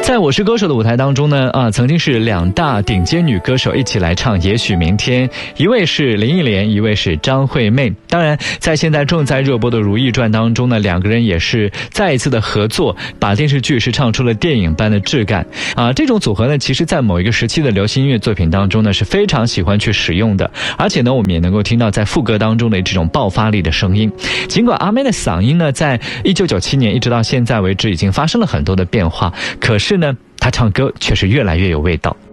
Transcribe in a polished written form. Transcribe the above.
在我是歌手的舞台当中呢，曾经是两大顶尖女歌手一起来唱也许明天，一位是林忆莲，一位是张惠妹。当然在现在正在热播的《如懿传》当中呢，两个人也是再一次的合作，把电视剧是唱出了电影般的质感这种组合呢，其实在某一个时期的流行音乐作品当中呢是非常喜欢去使用的，而且呢我们也能够听到在副歌当中的这种爆发力的声音。尽管阿妹的嗓音呢在1997年一直到现在为止已经发生了很多的变化，可是呢她唱歌却是越来越有味道。